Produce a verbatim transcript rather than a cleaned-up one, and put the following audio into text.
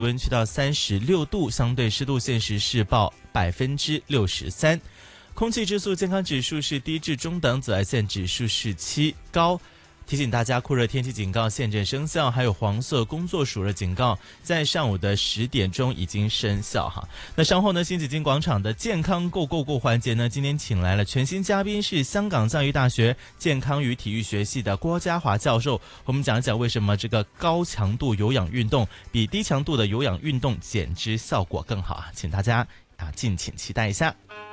温去到三十六度，相对湿度现时是报百分之六十三。空气质素健康指数是低至中等，紫外线指数是七，高。提醒大家，酷热天气警告现正生效，还有黄色工作暑热警告在上午的十点钟已经生效哈。那稍后呢，新紫金广场的健康 Go Go Go 环节呢，今天请来了全新嘉宾是香港教育大学健康与体育学系的郭家华教授，我们讲一讲为什么这个高强度有氧运动比低强度的有氧运动减脂效果更好啊，请大家啊敬请期待一下。